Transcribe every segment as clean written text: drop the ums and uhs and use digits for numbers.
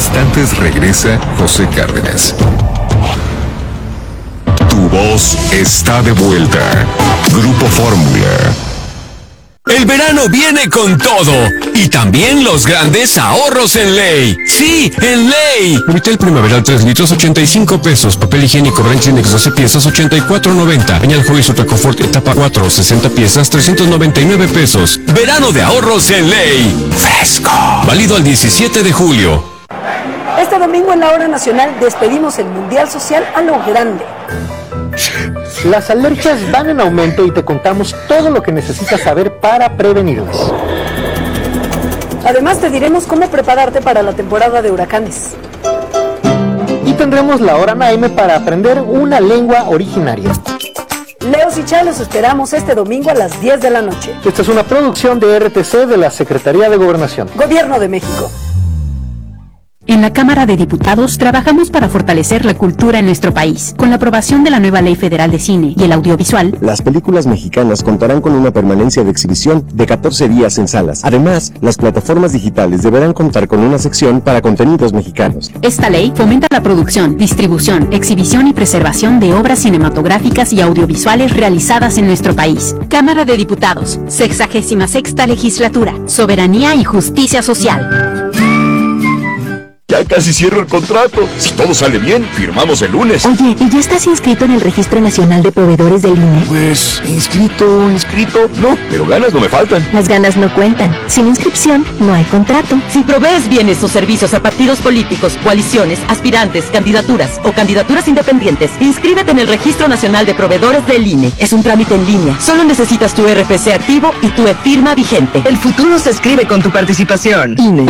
instantes regresa José Cárdenas. Tu voz está de vuelta. Grupo Fórmula. El verano viene con todo y también los grandes ahorros en Ley. Sí, en Ley. Vitel primaveral 3 litros 85 pesos. Papel higiénico Renchinex 12 piezas 84.90. Pañal Joy Super Confort etapa 4 60 piezas 399 pesos. Verano de ahorros en Ley. Fresco. Válido al 17 de julio. Este domingo en la Hora Nacional despedimos el Mundial Social a lo grande. Las alergias van en aumento y te contamos todo lo que necesitas saber para prevenirlas. Además te diremos cómo prepararte para la temporada de huracanes. Y tendremos la Hora Naime para aprender una lengua originaria. Leos y Chá los esperamos este domingo a las 10 de la noche. Esta es una producción de RTC de la Secretaría de Gobernación. Gobierno de México. En la Cámara de Diputados trabajamos para fortalecer la cultura en nuestro país. Con la aprobación de la nueva Ley Federal de Cine y el Audiovisual, las películas mexicanas contarán con una permanencia de exhibición de 14 días en salas. Además, las plataformas digitales deberán contar con una sección para contenidos mexicanos. Esta ley fomenta la producción, distribución, exhibición y preservación de obras cinematográficas y audiovisuales realizadas en nuestro país. Cámara de Diputados, 66ª Legislatura, Soberanía y Justicia Social. Ya casi cierro el contrato. Si todo sale bien, firmamos el lunes. Oye, ¿y ya estás inscrito en el Registro Nacional de Proveedores del INE? Pues, inscrito, no, pero ganas no me faltan. Las ganas no cuentan. Sin inscripción, no hay contrato. Si provees bienes o servicios a partidos políticos, coaliciones, aspirantes, candidaturas o candidaturas independientes, inscríbete en el Registro Nacional de Proveedores del INE. Es un trámite en línea. Solo necesitas tu RFC activo y tu e-firma vigente. El futuro se escribe con tu participación. INE.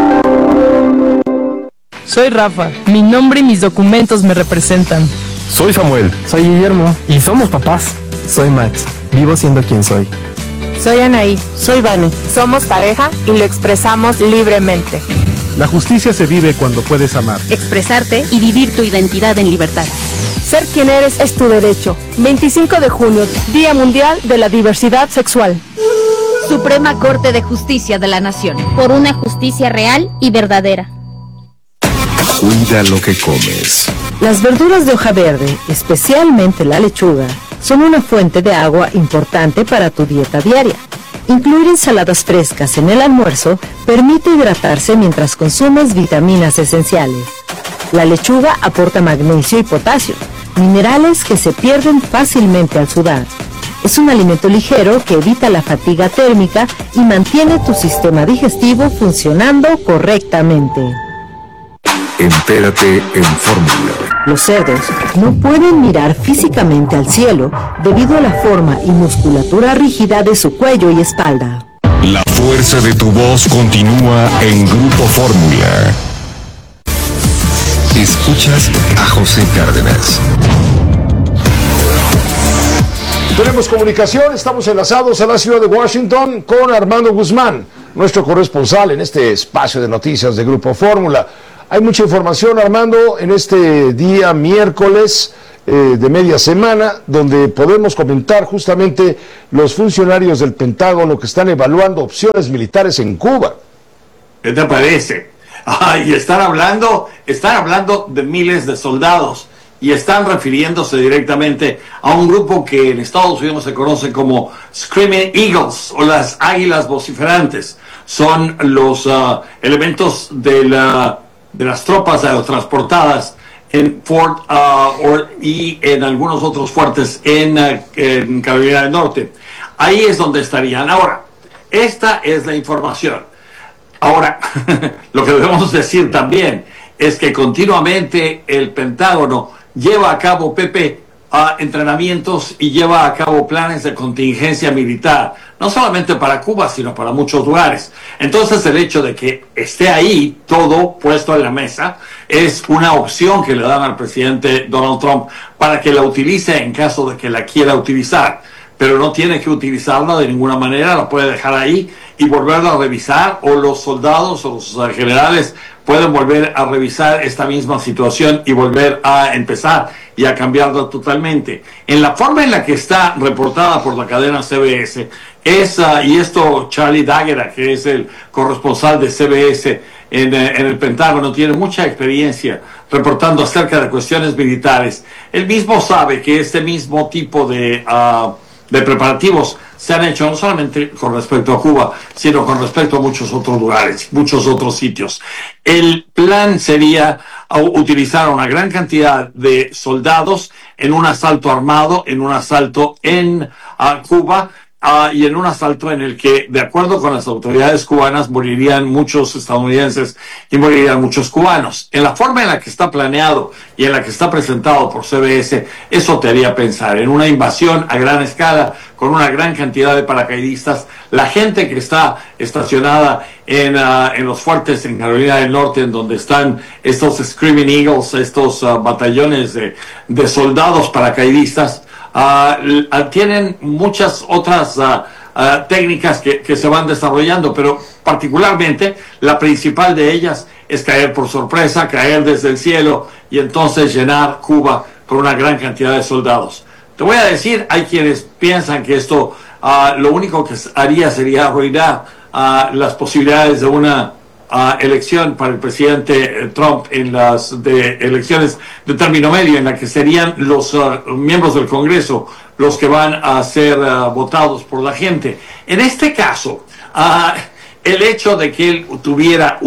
Soy Rafa, mi nombre y mis documentos me representan. Soy Samuel. Soy Guillermo y somos papás. Soy Max, vivo siendo quien soy. Soy Anaí. Soy Vane. Somos pareja y lo expresamos libremente. La justicia se vive cuando puedes amar, expresarte y vivir tu identidad en libertad. Ser quien eres es tu derecho. 25 de junio, Día Mundial de la Diversidad Sexual. Suprema Corte de Justicia de la Nación. Por una justicia real y verdadera. Cuida lo que comes. Las verduras de hoja verde, especialmente la lechuga, son una fuente de agua importante para tu dieta diaria. Incluir ensaladas frescas en el almuerzo permite hidratarse mientras consumes vitaminas esenciales. La lechuga aporta magnesio y potasio, minerales que se pierden fácilmente al sudar. Es un alimento ligero que evita la fatiga térmica y mantiene tu sistema digestivo funcionando correctamente. Entérate en Fórmula. Los cerdos no pueden mirar físicamente al cielo debido a la forma y musculatura rígida de su cuello y espalda. La fuerza de tu voz continúa en Grupo Fórmula. Escuchas a José Cárdenas. Tenemos comunicación, estamos enlazados a la ciudad de Washington con Armando Guzmán, nuestro corresponsal en este espacio de noticias de Grupo Fórmula. Hay mucha información, Armando, en este día miércoles de media semana, donde podemos comentar justamente los funcionarios del Pentágono que están evaluando opciones militares en Cuba. ¿Qué te parece? Y están hablando de miles de soldados y están refiriéndose directamente a un grupo que en Estados Unidos se conoce como Screaming Eagles o las Águilas Vociferantes. Son los elementos de las tropas transportadas en Fort y en algunos otros fuertes en Carolina del Norte. Ahí es donde estarían. Ahora, esta es la información. Ahora, lo que debemos decir también es que continuamente el Pentágono lleva a cabo, entrenamientos y lleva a cabo planes de contingencia militar, no solamente para Cuba, sino para muchos lugares. Entonces, el hecho de que esté ahí todo puesto en la mesa es una opción que le dan al presidente Donald Trump para que la utilice en caso de que la quiera utilizar, pero no tiene que utilizarla de ninguna manera, la puede dejar ahí y volverla a revisar, o los soldados o los generales pueden volver a revisar esta misma situación y volver a empezar y a cambiarla totalmente. En la forma en la que está reportada por la cadena CBS, y esto Charlie D'Aguera, que es el corresponsal de CBS en el Pentágono, tiene mucha experiencia reportando acerca de cuestiones militares. Él mismo sabe que este mismo tipo de preparativos se han hecho no solamente con respecto a Cuba, sino con respecto a muchos otros lugares, muchos otros sitios. El plan sería utilizar una gran cantidad de soldados en un asalto armado, en un asalto en Cuba, y en un asalto en el que, de acuerdo con las autoridades cubanas, morirían muchos estadounidenses y morirían muchos cubanos. En la forma en la que está planeado y en la que está presentado por CBS, eso te haría pensar en una invasión a gran escala, con una gran cantidad de paracaidistas. La gente que está estacionada en los fuertes en Carolina del Norte, en donde están estos Screaming Eagles, estos batallones de soldados paracaidistas, tienen muchas otras técnicas que se van desarrollando, pero particularmente la principal de ellas es caer por sorpresa, caer desde el cielo y entonces llenar Cuba con una gran cantidad de soldados. Te voy a decir, hay quienes piensan que esto lo único que haría sería arruinar las posibilidades de una elección para el presidente Trump en las elecciones de término medio, en la que serían los miembros del Congreso los que van a ser votados por la gente. En este caso, el hecho de que él tuviera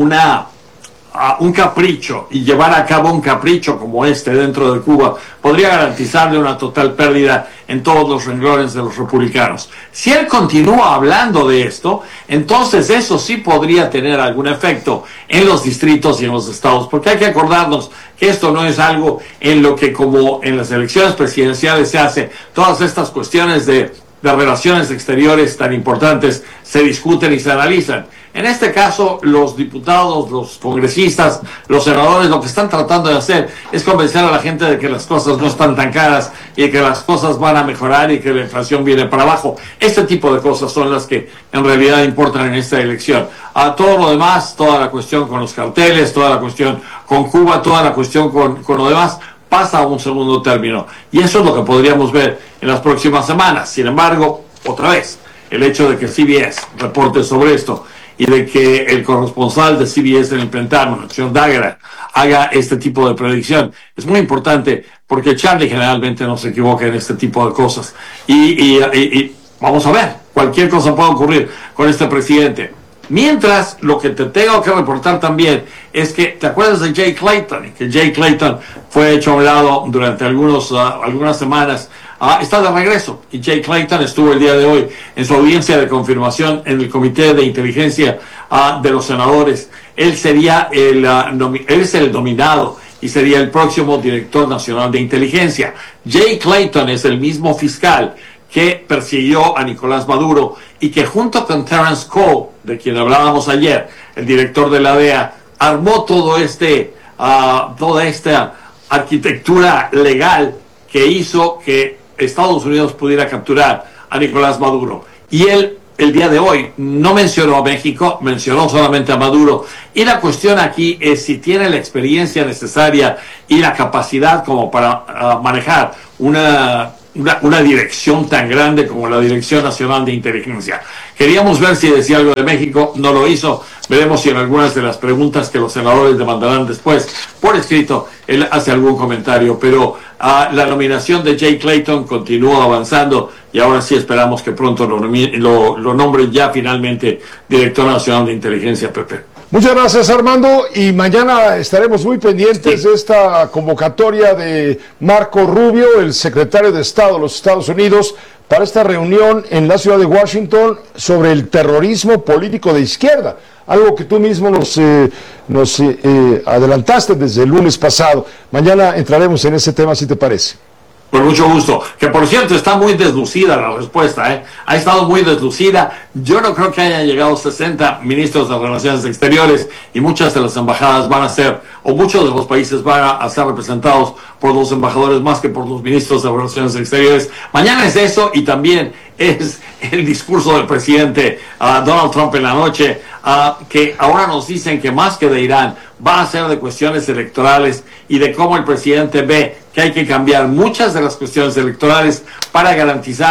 un capricho y llevar a cabo un capricho como este dentro de Cuba podría garantizarle una total pérdida en todos los renglones de los republicanos. Si él continúa hablando de esto, entonces eso sí podría tener algún efecto en los distritos y en los estados, porque hay que acordarnos que esto no es algo en lo que, como en las elecciones presidenciales se hace, todas estas cuestiones de relaciones exteriores tan importantes se discuten y se analizan. En este caso, los diputados, los congresistas, los senadores, lo que están tratando de hacer es convencer a la gente de que las cosas no están tan caras y que las cosas van a mejorar y que la inflación viene para abajo. Este tipo de cosas son las que en realidad importan en esta elección. A todo lo demás, toda la cuestión con los carteles, toda la cuestión con Cuba, toda la cuestión con lo demás, pasa a un segundo término. Y eso es lo que podríamos ver en las próximas semanas. Sin embargo, otra vez, el hecho de que CBS reporte sobre esto y de que el corresponsal de CBS en el Pentágono, John Dagger, haga este tipo de predicción es muy importante, porque Charlie generalmente no se equivoca en este tipo de cosas. Y vamos a ver, cualquier cosa puede ocurrir con este presidente. Mientras, lo que te tengo que reportar también es que, ¿te acuerdas de Jay Clayton? Que Jay Clayton fue hecho a un lado durante algunas semanas. Está de regreso, y Jay Clayton estuvo el día de hoy en su audiencia de confirmación en el Comité de Inteligencia de los Senadores. Él sería él es el nominado y sería el próximo director nacional de inteligencia. Jay Clayton es el mismo fiscal que persiguió a Nicolás Maduro y que, junto con Terence Cole, de quien hablábamos ayer, el director de la DEA, armó toda esta arquitectura legal que hizo que Estados Unidos pudiera capturar a Nicolás Maduro. Y él, el día de hoy, no mencionó a México, mencionó solamente a Maduro. Y la cuestión aquí es si tiene la experiencia necesaria y la capacidad como para manejar una dirección tan grande como la Dirección Nacional de Inteligencia. Queríamos ver si decía algo de México, no lo hizo. Veremos si en algunas de las preguntas que los senadores demandarán después por escrito, él hace algún comentario. Pero la nominación de Jay Clayton continúa avanzando y ahora sí esperamos que pronto lo nombren ya finalmente Director Nacional de Inteligencia, Pepe. Muchas gracias, Armando, y mañana estaremos muy pendientes de esta convocatoria de Marco Rubio, el secretario de Estado de los Estados Unidos, para esta reunión en la ciudad de Washington sobre el terrorismo político de izquierda, algo que tú mismo nos adelantaste desde el lunes pasado. Mañana entraremos en ese tema, si te parece. Con mucho gusto. Que, por cierto, está muy deslucida la respuesta, ¿eh? Ha estado muy deslucida. Yo no creo que hayan llegado 60 ministros de Relaciones Exteriores, y muchas de las embajadas van a ser, o muchos de los países van a ser representados por los embajadores más que por los ministros de Relaciones Exteriores. Mañana es eso, y también es el discurso del presidente Donald Trump en la noche, que ahora nos dicen que más que de Irán va a ser de cuestiones electorales y de cómo el presidente ve que hay que cambiar muchas de las cuestiones electorales para garantizar que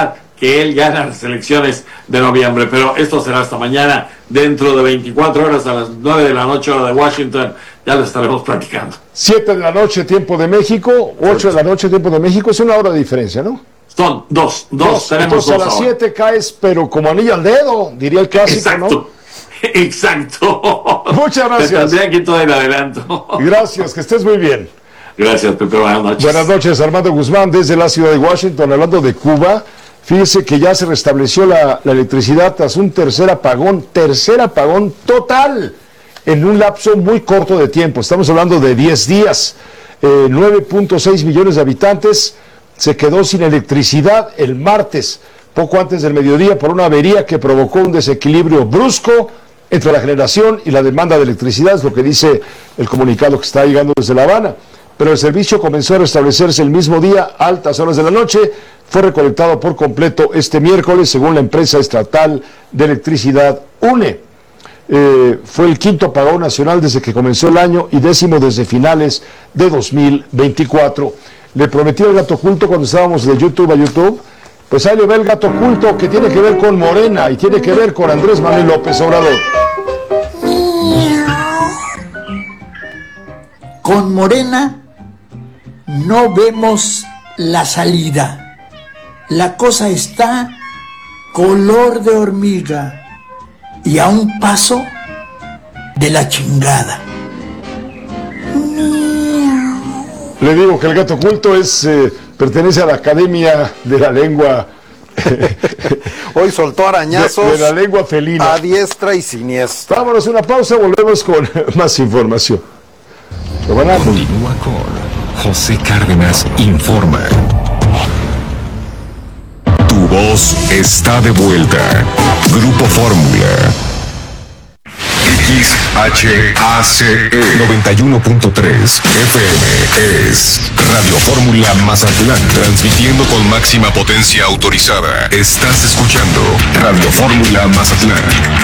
que él gana las elecciones de noviembre. Pero esto será hasta mañana, dentro de 24 horas, a las 9 de la noche, hora de Washington. Ya lo estaremos platicando. 7 de la noche, tiempo de México, 8 de la noche, tiempo de México. Es una hora de diferencia, ¿no? Son dos. Tenemos entonces dos a las ahora. 7 caes, pero como anillo al dedo, diría el clásico, Exacto. ¿no? Exacto. Muchas gracias. Te tendré aquí todo el adelanto. Gracias, que estés muy bien. Gracias, Pepe. Buenas noches. Buenas noches, Armando Guzmán, desde la ciudad de Washington. Hablando de Cuba, fíjese que ya se restableció la electricidad tras un tercer apagón total en un lapso muy corto de tiempo. Estamos hablando de 10 días. 9.6 millones de habitantes se quedó sin electricidad el martes, poco antes del mediodía, por una avería que provocó un desequilibrio brusco entre la generación y la demanda de electricidad, es lo que dice el comunicado que está llegando desde La Habana. Pero el servicio comenzó a restablecerse el mismo día, a altas horas de la noche. Fue recolectado por completo este miércoles, según la empresa estatal de electricidad UNE. Fue el quinto apagón nacional desde que comenzó el año y 10º desde finales de 2024. Le prometí el gato oculto cuando estábamos de YouTube a YouTube. Pues ahí le va el gato oculto, que tiene que ver con Morena y tiene que ver con Andrés Manuel López Obrador. Con Morena no vemos la salida. La cosa está color de hormiga y a un paso de la chingada. Le digo que el gato oculto pertenece a la Academia de la Lengua. Hoy soltó arañazos de la lengua felina. A diestra y siniestra. Vámonos a una pausa, volvemos con más información. Continúa con José Cárdenas Informa. Tu voz está de vuelta. Grupo Fórmula. XHACE 91.3 FM es Radio Fórmula Mazatlán, transmitiendo con máxima potencia autorizada. Estás escuchando Radio Fórmula Mazatlán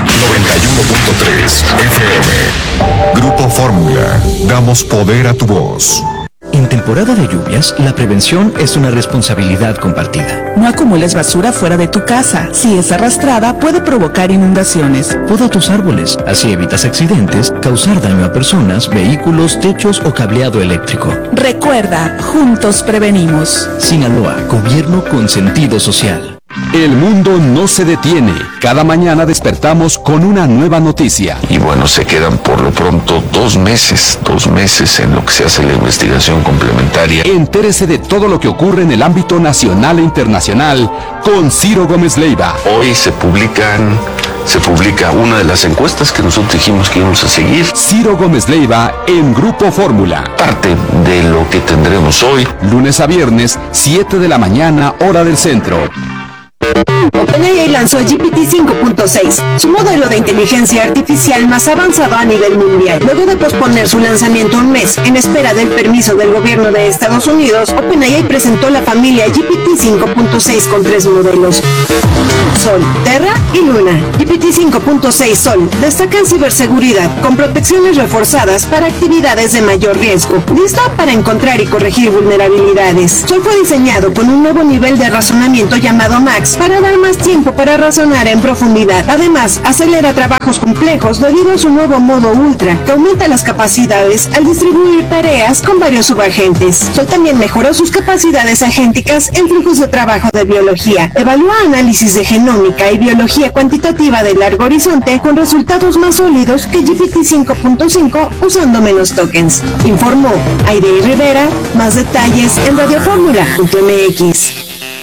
91.3 FM. Grupo Fórmula, damos poder a tu voz. En temporada de lluvias, la prevención es una responsabilidad compartida. No acumules basura fuera de tu casa. Si es arrastrada, puede provocar inundaciones. Poda tus árboles, así evitas accidentes, causar daño a personas, vehículos, techos o cableado eléctrico. Recuerda, juntos prevenimos. Sinaloa, gobierno con sentido social. El mundo no se detiene. Cada mañana despertamos con una nueva noticia. Y bueno, se quedan por lo pronto 2 meses en lo que se hace la investigación complementaria. Entérese de todo lo que ocurre en el ámbito nacional e internacional con Ciro Gómez Leiva. Hoy se publica una de las encuestas que nosotros dijimos que íbamos a seguir. Ciro Gómez Leiva en Grupo Fórmula. Parte de lo que tendremos hoy. Lunes a viernes, 7 de la mañana, hora del centro. OpenAI lanzó GPT 5.6, su modelo de inteligencia artificial más avanzado a nivel mundial. Luego de posponer su lanzamiento un mes en espera del permiso del gobierno de Estados Unidos, OpenAI presentó la familia GPT 5.6 con 3 modelos: Sol, Terra y Luna. GPT 5.6 Sol destaca en ciberseguridad, con protecciones reforzadas para actividades de mayor riesgo, lista para encontrar y corregir vulnerabilidades. Sol fue diseñado con un nuevo nivel de razonamiento llamado Max, para dar más tiempo para razonar en profundidad. Además, acelera trabajos complejos debido a su nuevo modo Ultra, que aumenta las capacidades al distribuir tareas con varios subagentes. Sol también mejoró sus capacidades agénticas en flujos de trabajo de biología. Evalúa análisis de genómica y biología cuantitativa de largo horizonte con resultados más sólidos que GPT 5.5 usando menos tokens. Informó Airey Rivera. Más detalles en radioformula.mx.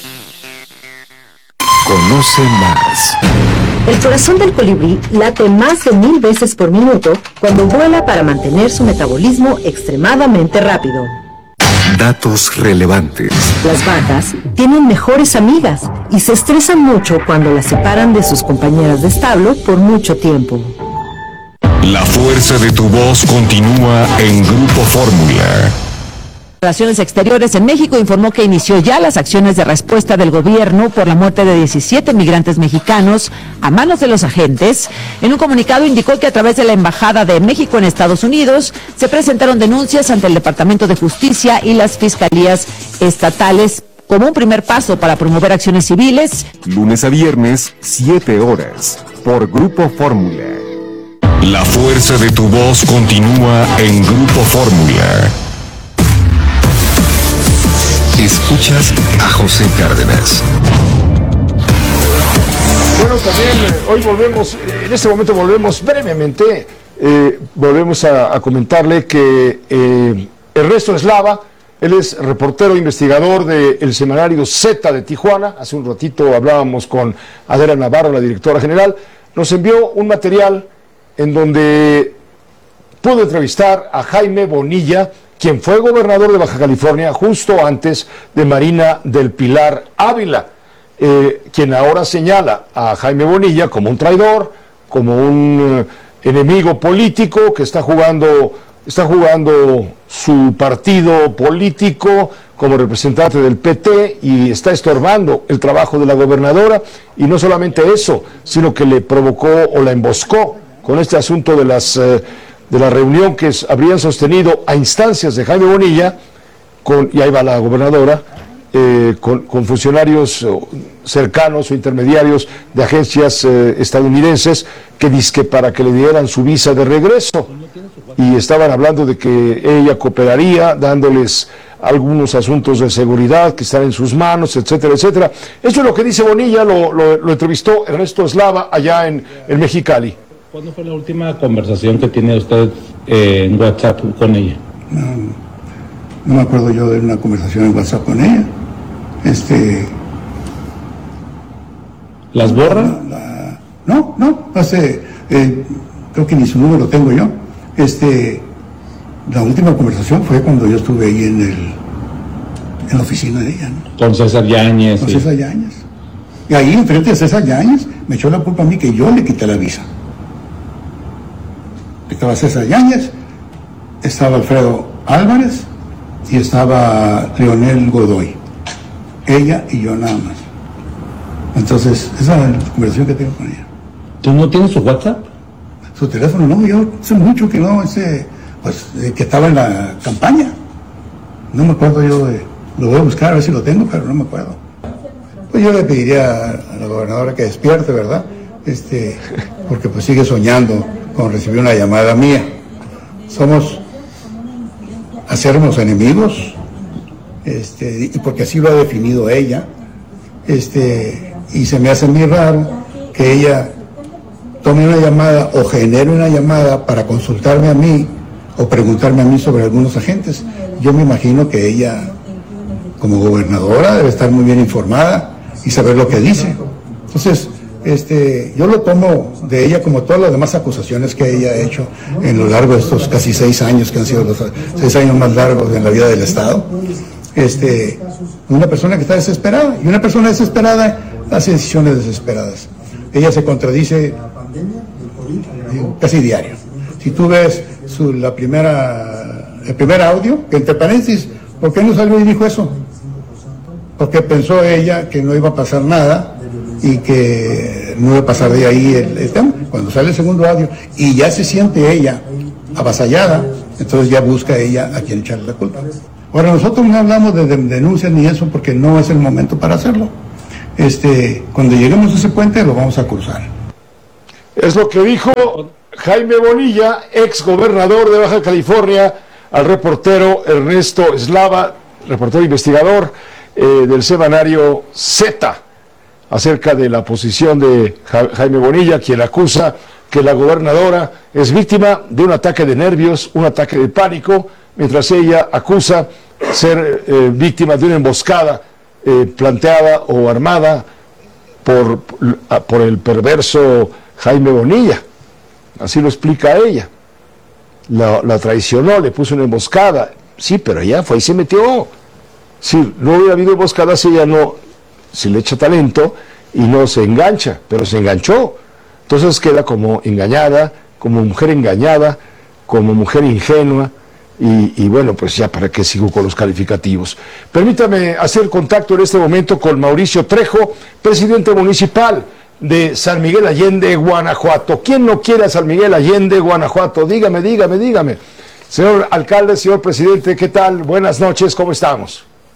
Conoce más. El corazón del colibrí late más de 1000 veces por minuto cuando vuela para mantener su metabolismo extremadamente rápido. Datos relevantes. Las vacas tienen mejores amigas y se estresan mucho cuando las separan de sus compañeras de establo por mucho tiempo. La fuerza de tu voz continúa en Grupo Fórmula. Relaciones Exteriores en México informó que inició ya las acciones de respuesta del gobierno por la muerte de 17 migrantes mexicanos a manos de los agentes. En un comunicado indicó que a través de la Embajada de México en Estados Unidos se presentaron denuncias ante el Departamento de Justicia y las fiscalías estatales como un primer paso para promover acciones civiles. Lunes a viernes, 7 horas, por Grupo Fórmula. La fuerza de tu voz continúa en Grupo Fórmula. Escuchas a José Cárdenas. Bueno, también hoy volvemos, en este momento volvemos brevemente, volvemos a comentarle que Ernesto Eslava, él es reportero investigador del semanario Z de Tijuana. Hace un ratito hablábamos con Adela Navarro, la directora general. Nos envió un material en donde pudo entrevistar a Jaime Bonilla, quien fue gobernador de Baja California justo antes de Marina del Pilar Ávila, quien ahora señala a Jaime Bonilla como un traidor, como un enemigo político que está jugando su partido político como representante del PT y está estorbando el trabajo de la gobernadora. Y no solamente eso, sino que le provocó o la emboscó con este asunto de la reunión que habrían sostenido a instancias de Jaime Bonilla, y ahí va la gobernadora, con funcionarios cercanos o intermediarios de agencias estadounidenses que dizque para que le dieran su visa de regreso, y estaban hablando de que ella cooperaría dándoles algunos asuntos de seguridad que están en sus manos, etcétera, etcétera. Eso es lo que dice Bonilla. Lo entrevistó Ernesto Eslava allá en Mexicali. ¿Cuándo fue la última conversación que tiene usted en WhatsApp con ella? No me acuerdo yo de una conversación en WhatsApp con ella. ¿Las borra? No, creo que ni su número tengo yo. La última conversación fue cuando yo estuve ahí en la oficina de ella, ¿no? Con César Yáñez. Con César Yáñez. Y ahí, enfrente de César Yáñez, me echó la culpa a mí que yo le quité la visa. Estaba César Yáñez, estaba Alfredo Álvarez y estaba Leonel Godoy. Ella y yo nada más. Entonces, esa es la conversación que tengo con ella. ¿Tú no tienes su WhatsApp? Su teléfono, no, yo sé mucho que no, que estaba en la campaña. No me acuerdo yo lo voy a buscar a ver si lo tengo, pero no me acuerdo. Pues yo le pediría a la gobernadora que despierte, ¿verdad? Porque pues sigue soñando con recibir una llamada mía. Somos acérrimos enemigos, y porque así lo ha definido ella, y se me hace muy raro que ella tome una llamada o genere una llamada para consultarme a mí o preguntarme a mí sobre algunos agentes. Yo me imagino que ella, como gobernadora, debe estar muy bien informada y saber lo que dice. Entonces, yo lo tomo de ella como todas las demás acusaciones que ella ha hecho en lo largo de estos casi 6 años, que han sido los 6 años más largos en la vida del Estado. Una persona que está desesperada, y una persona desesperada hace decisiones desesperadas. Ella se contradice casi diario. Si tú ves el primer audio, que entre paréntesis, ¿por qué no salió y dijo eso? Porque pensó ella que no iba a pasar nada y que no iba a pasar de ahí el tema. Cuando sale el segundo audio y ya se siente ella avasallada, entonces ya busca ella a quien echarle la culpa. Ahora, nosotros no hablamos de denuncias ni eso porque no es el momento para hacerlo. Cuando lleguemos a ese puente lo vamos a cruzar. Es lo que dijo Jaime Bonilla, ex gobernador de Baja California, al reportero Ernesto Eslava, reportero investigador del semanario Z, acerca de la posición de Jaime Bonilla, quien acusa que la gobernadora es víctima de un ataque de nervios, un ataque de pánico, mientras ella acusa ser víctima de una emboscada planteada o armada por el perverso Jaime Bonilla. Así lo explica ella. La traicionó, le puso una emboscada. Sí, pero ella fue y se metió. Sí, no hubiera habido emboscada si ella no, si le echa talento y no se engancha, pero se enganchó. Entonces queda como engañada, como mujer engañada, como mujer ingenua. Y bueno, pues ya para qué sigo con los calificativos. Permítame hacer contacto en este momento con Mauricio Trejo, presidente municipal de San Miguel Allende, Guanajuato. ¿Quién no quiere a San Miguel Allende, Guanajuato? Dígame. Señor alcalde, señor presidente, ¿qué tal? Buenas noches, ¿cómo estamos?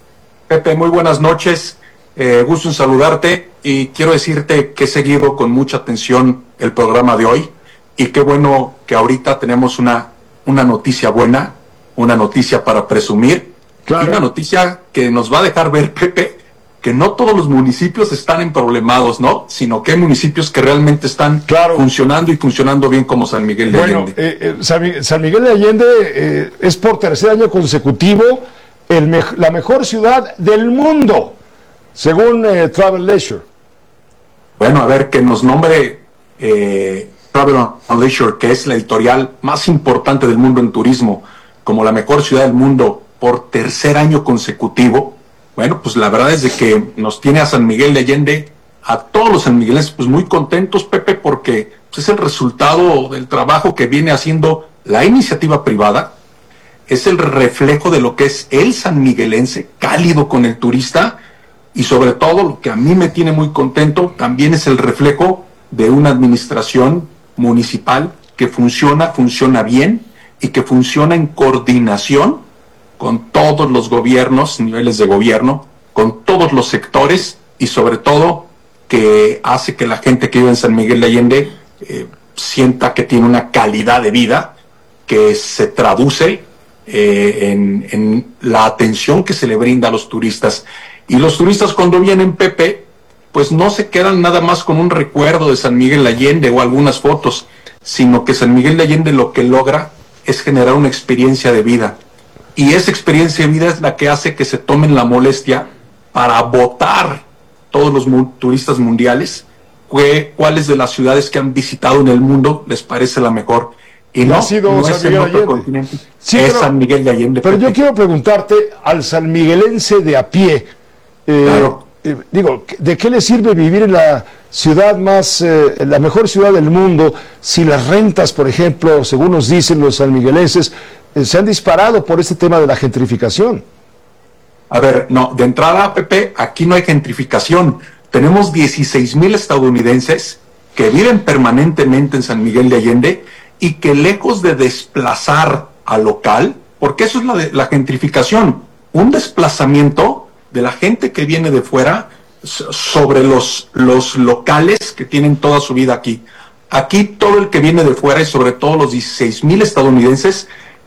Pepe, muy buenas noches. Gusto en saludarte y quiero decirte que he seguido con mucha atención el programa de hoy y qué bueno que ahorita tenemos una noticia buena, una noticia para presumir, claro. Y una noticia que nos va a dejar ver, Pepe, que no todos los municipios están emproblemados, ¿no? Sino que hay municipios que realmente están funcionando y funcionando bien como San Miguel de Allende. San Miguel de Allende es por tercer año consecutivo la mejor ciudad del mundo, según Travel Leisure. Bueno, a ver, que nos nombre Travel and Leisure, que es la editorial más importante del mundo en turismo, como la mejor ciudad del mundo por tercer año consecutivo. Bueno, pues la verdad es de que nos tiene a San Miguel de Allende, a todos los sanmiguelenses, pues muy contentos, Pepe, porque pues, es el resultado del trabajo que viene haciendo la iniciativa privada, es el reflejo de lo que es el sanmiguelense, cálido con el turista, y sobre todo, lo que a mí me tiene muy contento, también es el reflejo de una administración municipal que funciona bien, y que funciona en coordinación con todos los gobiernos, niveles de gobierno, con todos los sectores, y sobre todo, que hace que la gente que vive en San Miguel de Allende sienta que tiene una calidad de vida que se traduce en la atención que se le brinda a los turistas. Y los turistas cuando vienen, Pepe, pues no se quedan nada más con un recuerdo de San Miguel de Allende o algunas fotos, sino que San Miguel de Allende lo que logra es generar una experiencia de vida. Y esa experiencia de vida es la que hace que se tomen la molestia para votar todos los turistas mundiales cuáles de las ciudades que han visitado en el mundo les parece la mejor. Y no es en otro continente, es San Miguel de Allende. Pero yo quiero preguntarte al sanmiguelense de a pie, ¿de qué le sirve vivir en la ciudad la mejor ciudad del mundo, si las rentas, por ejemplo, según nos dicen los sanmiguelenses, se han disparado por este tema de la gentrificación? A ver, no, de entrada, Pepe, aquí no hay gentrificación. Tenemos 16,000 estadounidenses que viven permanentemente en San Miguel de Allende y que lejos de desplazar al local, porque eso es la gentrificación, un desplazamiento de la gente que viene de fuera sobre los locales que tienen toda su vida aquí. Aquí todo el que viene de fuera y sobre todo los 16,000 estadounidenses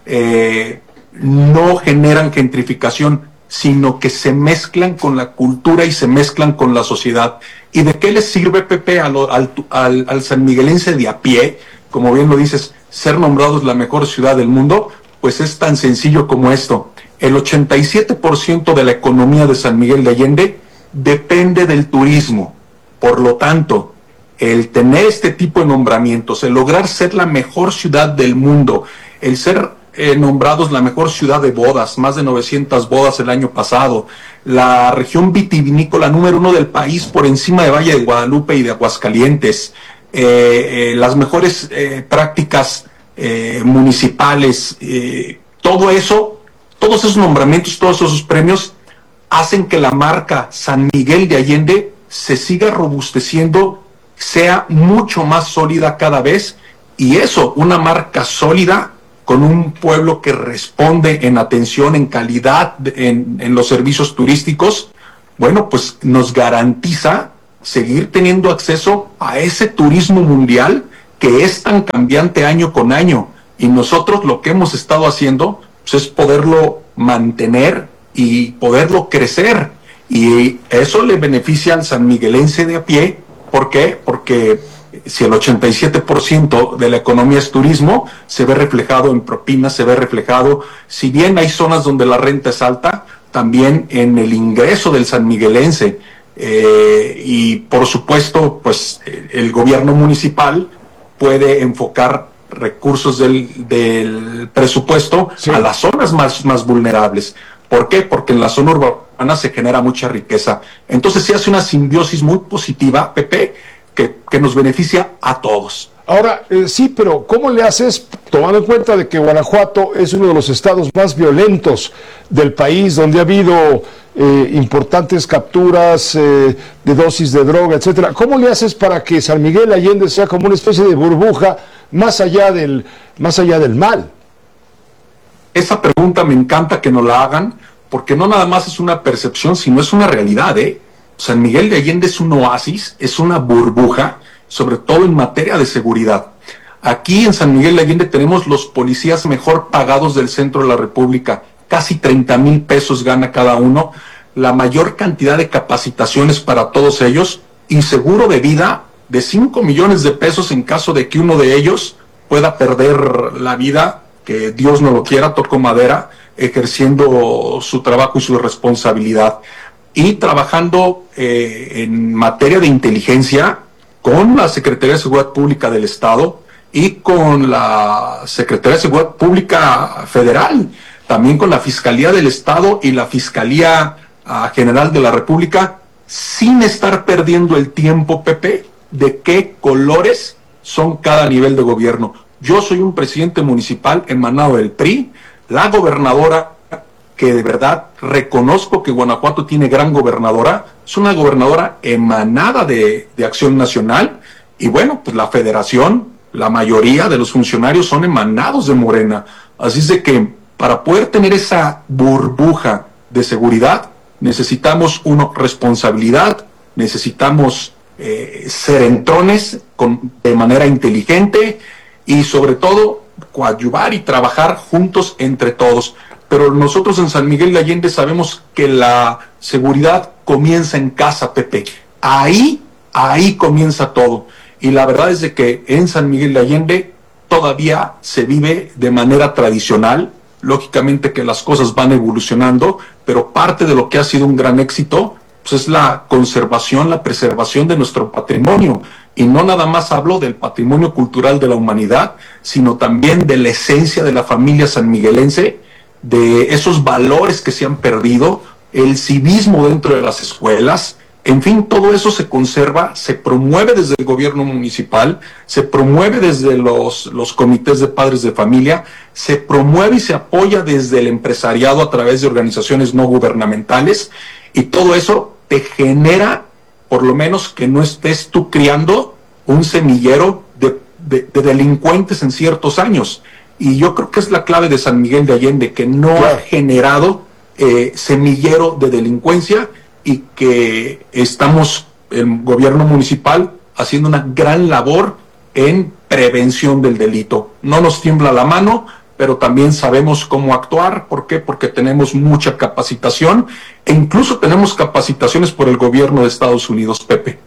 no generan gentrificación, sino que se mezclan con la cultura y se mezclan con la sociedad. ¿Y de qué les sirve, Pepe, al sanmiguelense de a pie, como bien lo dices, ser nombrados la mejor ciudad del mundo? Pues es tan sencillo como esto. El 87% de la economía de San Miguel de Allende depende del turismo. Por lo tanto, el tener este tipo de nombramientos, el lograr ser la mejor ciudad del mundo, el ser nombrados la mejor ciudad de bodas, más de 900 bodas el año pasado, la región vitivinícola número 1 del país por encima de Valle de Guadalupe y de Aguascalientes, las mejores prácticas municipales, todo eso, todos esos nombramientos, todos esos premios hacen que la marca San Miguel de Allende se siga robusteciendo, sea mucho más sólida cada vez, y eso, una marca sólida con un pueblo que responde en atención, en calidad, en los servicios turísticos, bueno, pues nos garantiza seguir teniendo acceso a ese turismo mundial que es tan cambiante año con año. Y nosotros lo que hemos estado haciendo pues, es poderlo mantener y poderlo crecer. Y eso le beneficia al sanmiguelense de a pie. ¿Por qué? Porque si el 87% de la economía es turismo, se ve reflejado en propinas, se ve reflejado, si bien hay zonas donde la renta es alta, también en el ingreso del sanmiguelense. Y por supuesto, pues el gobierno municipal puede enfocar recursos del presupuesto a las zonas más vulnerables. ¿Por qué? Porque en la zona urbana se genera mucha riqueza. Entonces se hace una simbiosis muy positiva, Pepe, que nos beneficia a todos. Ahora, sí, pero ¿cómo le haces, tomando en cuenta de que Guanajuato es uno de los estados más violentos del país, donde ha habido importantes capturas de dosis de droga, etcétera? ¿Cómo le haces para que San Miguel Allende sea como una especie de burbuja más allá del mal? Esa pregunta me encanta que nos la hagan, porque no nada más es una percepción, sino es una realidad, ¿eh? San Miguel de Allende es un oasis, es una burbuja, sobre todo en materia de seguridad. Aquí en San Miguel de Allende tenemos los policías mejor pagados del centro de la República, casi 30,000 pesos gana cada uno, la mayor cantidad de capacitaciones para todos ellos y seguro de vida de 5 millones de pesos en caso de que uno de ellos pueda perder la vida, que Dios no lo quiera, toco madera, ejerciendo su trabajo y su responsabilidad. Y trabajando en materia de inteligencia con la Secretaría de Seguridad Pública del Estado y con la Secretaría de Seguridad Pública Federal, también con la Fiscalía del Estado y la Fiscalía General de la República, sin estar perdiendo el tiempo, Pepe, de qué colores son cada nivel de gobierno. Yo soy un presidente municipal emanado del PRI, la gobernadora, que de verdad reconozco que Guanajuato tiene gran gobernadora, es una gobernadora emanada de Acción Nacional, y bueno, pues la federación, la mayoría de los funcionarios son emanados de Morena. Así es de que para poder tener esa burbuja de seguridad, necesitamos responsabilidad, necesitamos ser entrones de manera inteligente y sobre todo coadyuvar y trabajar juntos entre todos. Pero nosotros en San Miguel de Allende sabemos que la seguridad comienza en casa, Pepe. Ahí comienza todo. Y la verdad es de que en San Miguel de Allende todavía se vive de manera tradicional. Lógicamente que las cosas van evolucionando, pero parte de lo que ha sido un gran éxito pues es la conservación, la preservación de nuestro patrimonio. Y no nada más hablo del patrimonio cultural de la humanidad, sino también de la esencia de la familia sanmiguelense, de esos valores que se han perdido, el civismo dentro de las escuelas. En fin, todo eso se conserva, se promueve desde el gobierno municipal, se promueve desde los comités de padres de familia, se promueve y se apoya desde el empresariado a través de organizaciones no gubernamentales, y todo eso te genera, por lo menos, que no estés tú criando un semillero de delincuentes en ciertos años. Y yo creo que es la clave de San Miguel de Allende, que no ha generado semillero de delincuencia, y que estamos, el gobierno municipal, haciendo una gran labor en prevención del delito. No nos tiembla la mano, pero también sabemos cómo actuar. ¿Por qué? Porque tenemos mucha capacitación, e incluso tenemos capacitaciones por el gobierno de Estados Unidos, Pepe.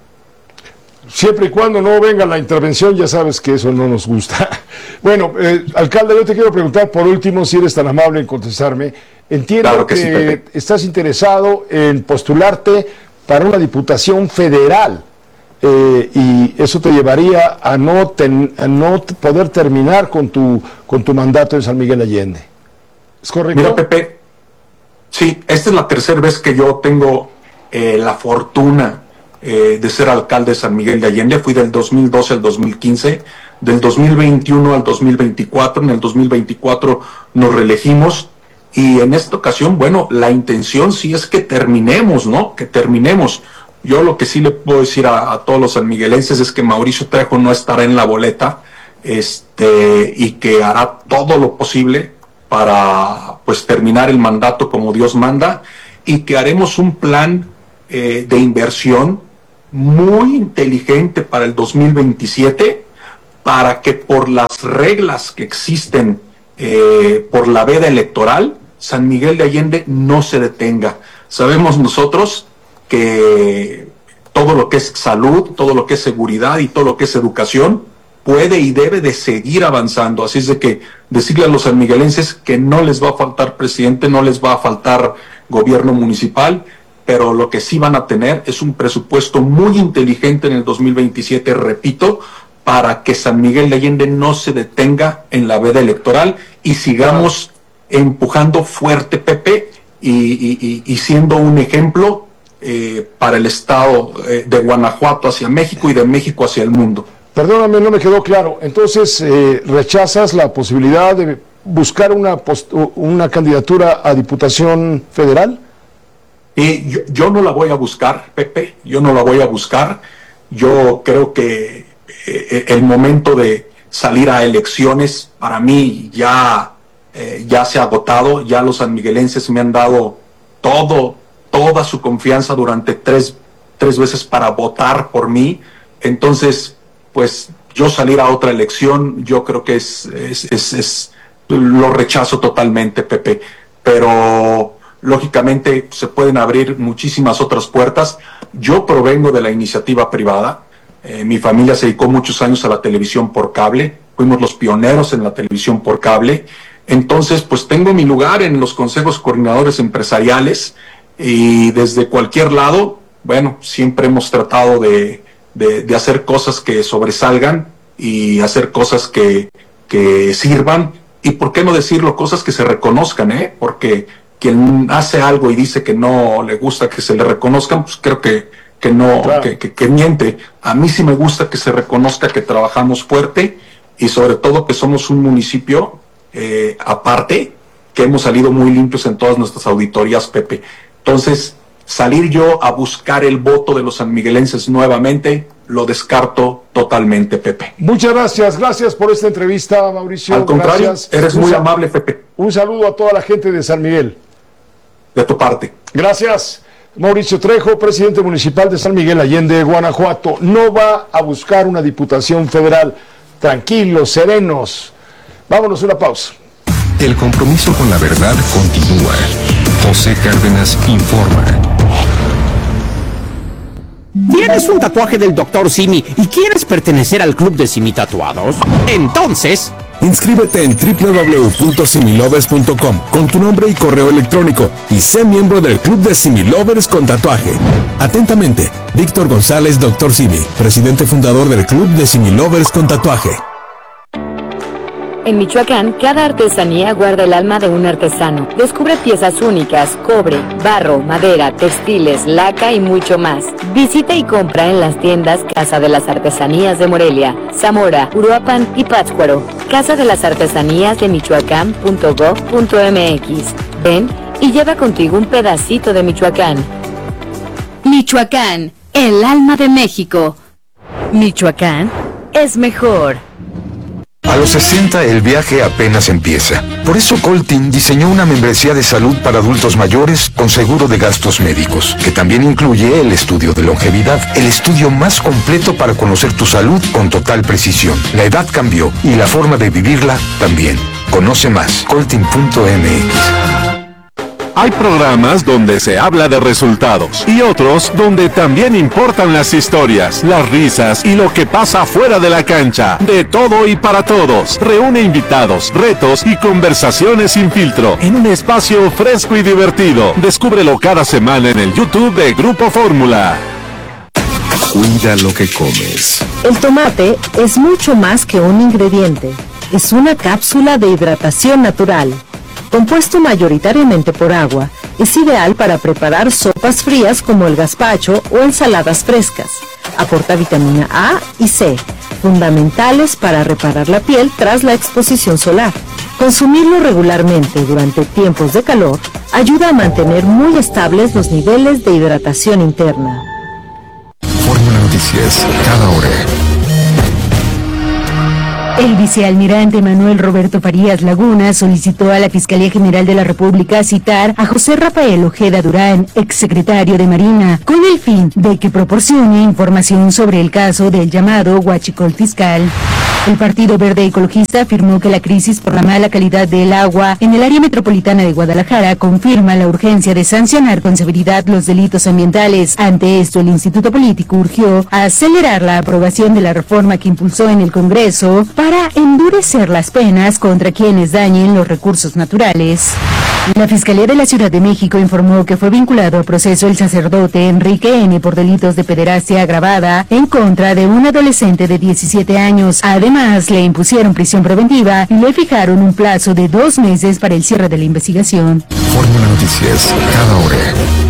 Siempre y cuando no venga la intervención, ya sabes que eso no nos gusta. Bueno, alcalde, yo te quiero preguntar por último, si eres tan amable en contestarme. Entiendo claro que sí, estás interesado en postularte para una diputación federal, y eso te llevaría a no poder terminar con tu mandato en San Miguel Allende. ¿Es correcto? Mira, Pepe, sí, esta es la tercera vez que yo tengo la fortuna de ser alcalde de San Miguel de Allende. Fui del 2012 al 2015, del 2021 al 2024, en el 2024 nos reelegimos, y en esta ocasión, bueno, la intención sí es que terminemos, ¿no? Que terminemos. Yo lo que sí le puedo decir a todos los sanmiguelenses es que Mauricio Trejo no estará en la boleta, y que hará todo lo posible para, pues, terminar el mandato como Dios manda, y que haremos un plan de inversión muy inteligente para el 2027, para que por las reglas que existen por la veda electoral, San Miguel de Allende no se detenga. Sabemos nosotros que todo lo que es salud, todo lo que es seguridad y todo lo que es educación puede y debe de seguir avanzando. Así es de que decirle a los sanmiguelenses que no les va a faltar presidente, no les va a faltar gobierno municipal, pero lo que sí van a tener es un presupuesto muy inteligente en el 2027, repito, para que San Miguel de Allende no se detenga en la veda electoral y sigamos empujando fuerte, Pepe, y siendo un ejemplo para el estado de Guanajuato hacia México y de México hacia el mundo. Perdóname, no me quedó claro. Entonces, ¿rechazas la posibilidad de buscar una candidatura a Diputación Federal? Yo no la voy a buscar, Pepe, yo no la voy a buscar. Yo creo que el momento de salir a elecciones para mí ya se ha agotado. Ya los sanmiguelenses me han dado toda su confianza durante tres veces para votar por mí. Entonces, pues yo salir a otra elección, yo creo que lo rechazo totalmente, Pepe. Pero lógicamente se pueden abrir muchísimas otras puertas. Yo provengo de la iniciativa privada. Mi familia se dedicó muchos años a la televisión por cable. Fuimos los pioneros en la televisión por cable. Entonces, pues tengo mi lugar en los consejos coordinadores empresariales y desde cualquier lado, bueno, siempre hemos tratado de hacer cosas que sobresalgan y hacer cosas que sirvan. Y por qué no decirlo, cosas que se reconozcan, porque quien hace algo y dice que no le gusta que se le reconozcan, pues creo que no, claro, que miente. A mí sí me gusta que se reconozca que trabajamos fuerte y sobre todo que somos un municipio aparte, que hemos salido muy limpios en todas nuestras auditorías, Pepe. Entonces, salir yo a buscar el voto de los sanmiguelenses nuevamente, lo descarto totalmente, Pepe. Muchas gracias por esta entrevista, Mauricio. Al contrario, gracias. Eres muy amable, Pepe. Un saludo a toda la gente de San Miguel. De tu parte. Gracias. Mauricio Trejo, presidente municipal de San Miguel Allende, Guanajuato, no va a buscar una diputación federal. Tranquilos, serenos. Vámonos a una pausa. El compromiso con la verdad continúa. José Cárdenas informa. ¿Tienes un tatuaje del Dr. Simi y quieres pertenecer al club de Simi Tatuados? Entonces, inscríbete en www.similovers.com con tu nombre y correo electrónico y sé miembro del club de Similovers con tatuaje. Atentamente, Víctor González, Dr. Simi, presidente fundador del club de Similovers con tatuaje. En Michoacán, cada artesanía guarda el alma de un artesano. Descubre piezas únicas, cobre, barro, madera, textiles, laca y mucho más. Visita y compra en las tiendas Casa de las Artesanías de Morelia, Zamora, Uruapan y Pátzcuaro. Casa de las Artesanías de Michoacán.gov.mx. Ven y lleva contigo un pedacito de Michoacán. Michoacán, el alma de México. Michoacán es mejor. A los 60 el viaje apenas empieza. Por eso Coltin diseñó una membresía de salud para adultos mayores con seguro de gastos médicos, que también incluye el estudio de longevidad, el estudio más completo para conocer tu salud con total precisión. La edad cambió y la forma de vivirla también. Conoce más, coltin.mx. Hay programas donde se habla de resultados y otros donde también importan las historias, las risas y lo que pasa fuera de la cancha. De todo y para todos. Reúne invitados, retos y conversaciones sin filtro en un espacio fresco y divertido. Descúbrelo cada semana en el YouTube de Grupo Fórmula. Cuida lo que comes. El tomate es mucho más que un ingrediente. Es una cápsula de hidratación natural. Compuesto mayoritariamente por agua, es ideal para preparar sopas frías como el gazpacho o ensaladas frescas. Aporta vitamina A y C, fundamentales para reparar la piel tras la exposición solar. Consumirlo regularmente durante tiempos de calor ayuda a mantener muy estables los niveles de hidratación interna. Fórmula Noticias, cada hora. El vicealmirante Manuel Roberto Farías Laguna solicitó a la Fiscalía General de la República citar a José Rafael Ojeda Durán, exsecretario de Marina, con el fin de que proporcione información sobre el caso del llamado huachicol fiscal. El Partido Verde Ecologista afirmó que la crisis por la mala calidad del agua en el área metropolitana de Guadalajara confirma la urgencia de sancionar con severidad los delitos ambientales. Ante esto, el Instituto Político urgió a acelerar la aprobación de la reforma que impulsó en el Congreso para endurecer las penas contra quienes dañen los recursos naturales. La Fiscalía de la Ciudad de México informó que fue vinculado a proceso el sacerdote Enrique N. por delitos de pederastia agravada en contra de un adolescente de 17 años. Además, le impusieron prisión preventiva y le fijaron un plazo de 2 meses para el cierre de la investigación. Fórmula Noticias, cada hora.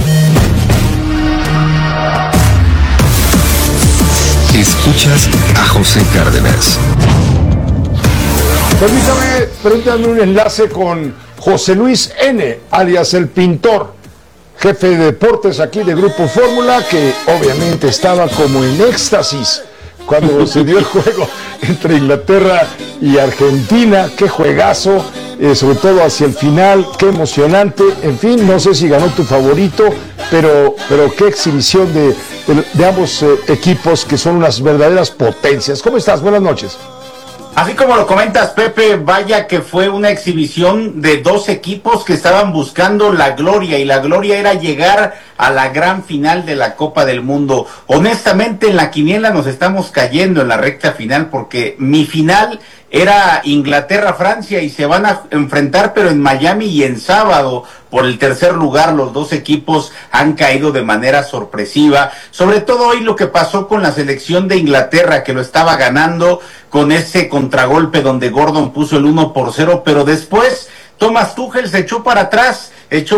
Escuchas a José Cárdenas. Permítame un enlace con José Luis N., alias El Pintor, jefe de deportes aquí de Grupo Fórmula, que obviamente estaba como en éxtasis cuando se dio el juego entre Inglaterra y Argentina. ¡Qué juegazo! sobre todo hacia el final, qué emocionante. En fin, no sé si ganó tu favorito, pero qué exhibición de ambos equipos que son unas verdaderas potencias. ¿Cómo estás? Buenas noches. Así como lo comentas, Pepe, vaya que fue una exhibición de dos equipos que estaban buscando la gloria, y la gloria era llegar a la gran final de la Copa del Mundo. Honestamente, en la quiniela nos estamos cayendo en la recta final, porque mi final era Inglaterra-Francia y se van a enfrentar, pero en Miami y en sábado por el tercer lugar. Los dos equipos han caído de manera sorpresiva, sobre todo hoy lo que pasó con la selección de Inglaterra, que lo estaba ganando con ese contragolpe donde Gordon puso el 1-0, pero después Thomas Tuchel se echó para atrás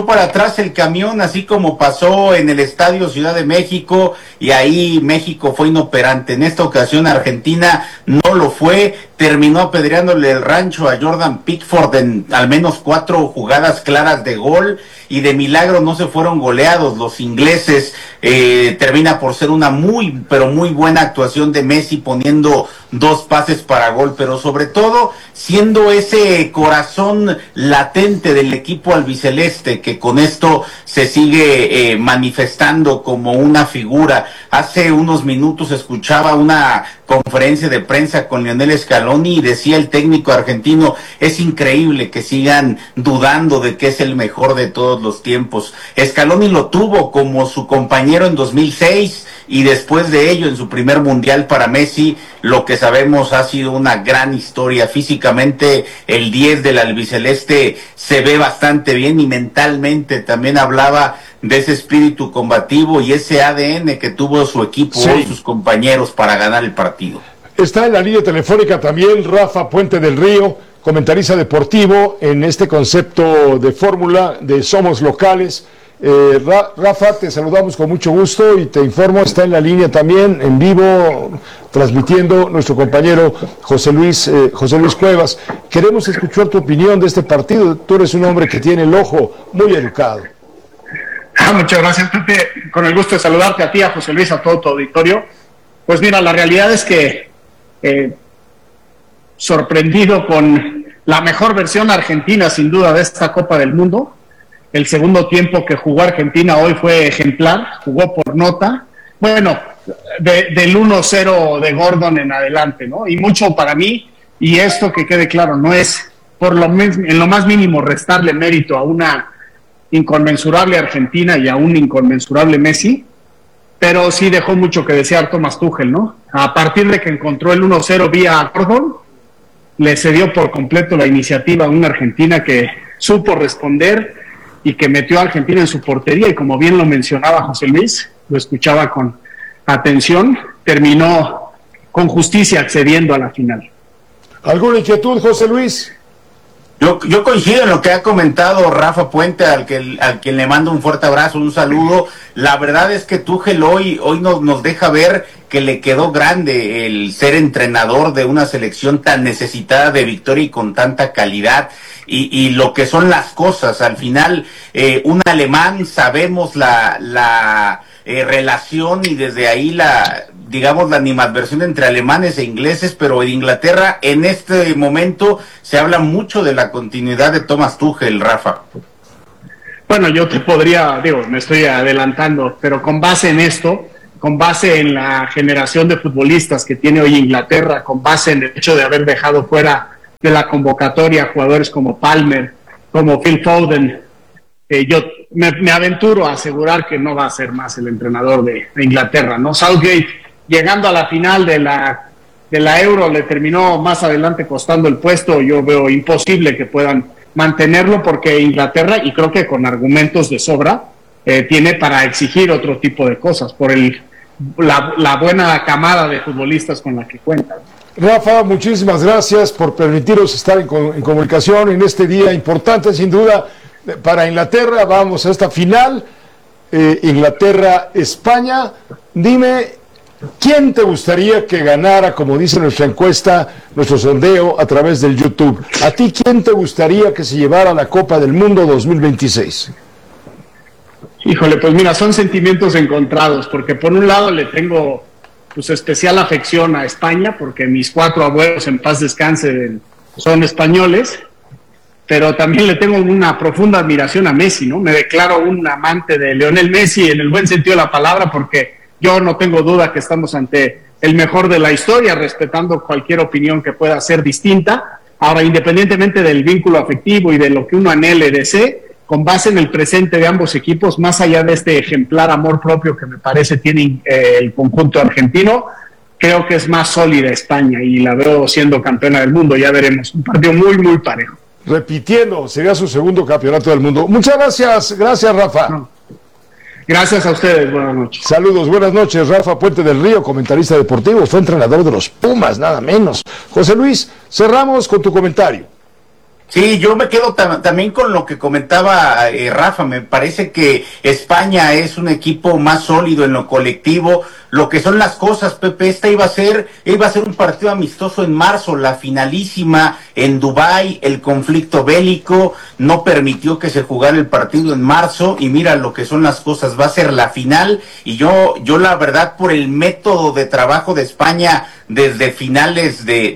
el camión, así como pasó en el Estadio Ciudad de México, y ahí México fue inoperante. En esta ocasión Argentina no lo fue, terminó apedreándole el rancho a Jordan Pickford en al menos 4 jugadas claras de gol, y de milagro no se fueron goleados los ingleses. Termina por ser una muy, pero muy buena actuación de Messi, poniendo 2 pases para gol, pero sobre todo siendo ese corazón latente del equipo albiceleste, que con esto se sigue manifestando como una figura. Hace unos minutos escuchaba una conferencia de prensa con Lionel Scaloni y decía el técnico argentino: es increíble que sigan dudando de que es el mejor de todos los tiempos. Scaloni lo tuvo como su compañero en 2006, y después de ello, en su primer mundial para Messi, lo que sabemos ha sido una gran historia. Físicamente el 10 del albiceleste se ve bastante bien, y mentalmente también hablaba de ese espíritu combativo y ese ADN que tuvo su equipo, sí, y sus compañeros para ganar el partido. Está en la línea telefónica también Rafa Puente del Río, comentarista deportivo en este concepto de fórmula de Somos Locales. Rafa, te saludamos con mucho gusto y te informo, está en la línea también en vivo transmitiendo nuestro compañero José Luis Cuevas. Queremos escuchar tu opinión de este partido. Tú eres un hombre que tiene el ojo muy educado. Muchas gracias, Pepe. Con el gusto de saludarte a ti, a José Luis, a todo tu auditorio. Pues mira, la realidad es que sorprendido con la mejor versión argentina, sin duda, de esta Copa del Mundo. El segundo tiempo que jugó Argentina hoy fue ejemplar, jugó por nota. Bueno, del 1-0 de Gordon en adelante, ¿no? Y mucho para mí, y esto que quede claro, no es en lo más mínimo restarle mérito a una inconmensurable Argentina y a un inconmensurable Messi, pero sí dejó mucho que desear Thomas Tuchel, ¿no? A partir de que encontró el 1-0 vía Gordon, le cedió por completo la iniciativa a una Argentina que supo responder y que metió a Argentina en su portería, y como bien lo mencionaba José Luis, lo escuchaba con atención, terminó con justicia accediendo a la final. ¿Alguna inquietud, José Luis? Yo coincido en lo que ha comentado Rafa Puente, al quien le mando un fuerte abrazo, un saludo. La verdad es que Tuchel hoy nos deja ver que le quedó grande el ser entrenador de una selección tan necesitada de victoria y con tanta calidad, y lo que son las cosas. Al final, un alemán, sabemos la relación, y desde ahí la animadversión entre alemanes e ingleses, pero en Inglaterra en este momento se habla mucho de la continuidad de Thomas Tuchel, Rafa. Bueno, yo te podría, me estoy adelantando, pero con base en esto, con base en la generación de futbolistas que tiene hoy Inglaterra, con base en el hecho de haber dejado fuera de la convocatoria jugadores como Palmer, como Phil Foden, yo me aventuro a asegurar que no va a ser más el entrenador de Inglaterra, ¿no? Southgate, llegando a la final de la Euro, le terminó más adelante costando el puesto. Yo veo imposible que puedan mantenerlo, porque Inglaterra, y creo que con argumentos de sobra, tiene para exigir otro tipo de cosas por la buena camada de futbolistas con la que cuentan. Rafa, muchísimas gracias por permitirnos estar en comunicación en este día importante, sin duda, para Inglaterra. Vamos a esta final, Inglaterra-España. Dime, ¿quién te gustaría que ganara, como dice nuestra encuesta, nuestro sondeo a través del YouTube? ¿A ti quién te gustaría que se llevara la Copa del Mundo 2026? Híjole, pues mira, son sentimientos encontrados, porque por un lado le tengo especial afección a España, porque mis 4 abuelos, en paz descansen, son españoles, pero también le tengo una profunda admiración a Messi, ¿no? Me declaro un amante de Lionel Messi en el buen sentido de la palabra, porque yo no tengo duda que estamos ante el mejor de la historia, respetando cualquier opinión que pueda ser distinta. Ahora, independientemente del vínculo afectivo y de lo que uno anhele y desee, con base en el presente de ambos equipos, más allá de este ejemplar amor propio que me parece tiene el conjunto argentino, creo que es más sólida España y la veo siendo campeona del mundo. Ya veremos, un partido muy, muy parejo. Repitiendo, sería su segundo campeonato del mundo. Muchas gracias, gracias Rafa. Gracias a ustedes, buenas noches. Saludos, buenas noches. Rafa Puente del Río, comentarista deportivo, fue entrenador de los Pumas, nada menos. José Luis, cerramos con tu comentario. Sí, yo me quedo también con lo que comentaba Rafa. Me parece que España es un equipo más sólido en lo colectivo. Lo que son las cosas, Pepe, esta iba a ser un partido amistoso en marzo, la finalísima en Dubái. El conflicto bélico no permitió que se jugara el partido en marzo, y mira lo que son las cosas, va a ser la final. Y yo la verdad, por el método de trabajo de España desde finales de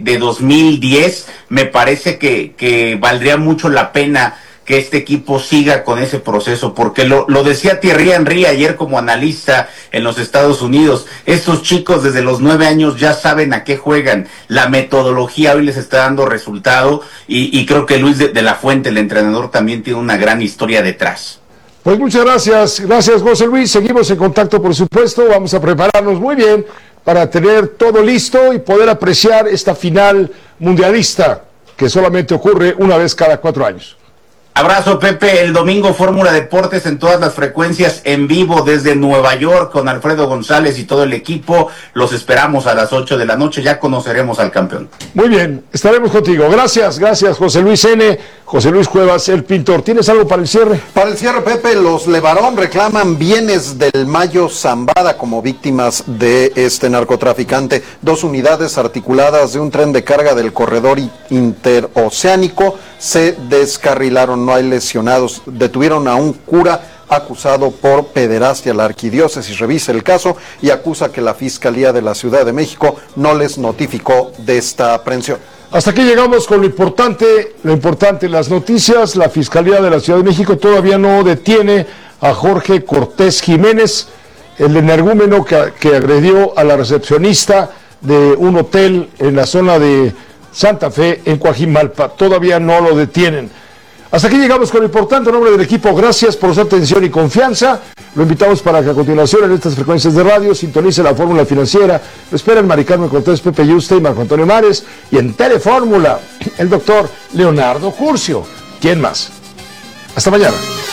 2010, me parece que valdría mucho la pena que este equipo siga con ese proceso, porque lo decía Thierry Henry ayer como analista en los Estados Unidos. Estos chicos desde los 9 años ya saben a qué juegan, la metodología hoy les está dando resultado, y creo que Luis de la Fuente, el entrenador, también tiene una gran historia detrás. Pues muchas gracias José Luis, seguimos en contacto por supuesto, vamos a prepararnos muy bien para tener todo listo y poder apreciar esta final mundialista que solamente ocurre una vez cada 4 años. Abrazo, Pepe. El domingo Fórmula Deportes en todas las frecuencias en vivo desde Nueva York con Alfredo González y todo el equipo. Los esperamos a las 8 de la noche. Ya conoceremos al campeón. Muy bien, estaremos contigo. Gracias José Luis N. José Luis Cuevas, el pintor. ¿Tienes algo para el cierre? Para el cierre, Pepe, los Levarón reclaman bienes del Mayo Zambada como víctimas de este narcotraficante. 2 unidades articuladas de un tren de carga del corredor interoceánico se descarrilaron, no hay lesionados. Detuvieron a un cura acusado por pederastia. La arquidiócesis revisa el caso y acusa que la Fiscalía de la Ciudad de México no les notificó de esta aprehensión. Hasta aquí llegamos con lo importante en las noticias. La Fiscalía de la Ciudad de México todavía no detiene a Jorge Cortés Jiménez, el energúmeno que agredió a la recepcionista de un hotel en la zona de Santa Fe, en Coajimalpa. Todavía no lo detienen. Hasta aquí llegamos con lo importante. En nombre del equipo, gracias por su atención y confianza. Lo invitamos para que a continuación en estas frecuencias de radio sintonice la Fórmula Financiera. Lo esperan Mari Carmen Cortés, Pepe Yuste y Marco Antonio Mares. Y en Telefórmula, el doctor Leonardo Curcio. ¿Quién más? Hasta mañana.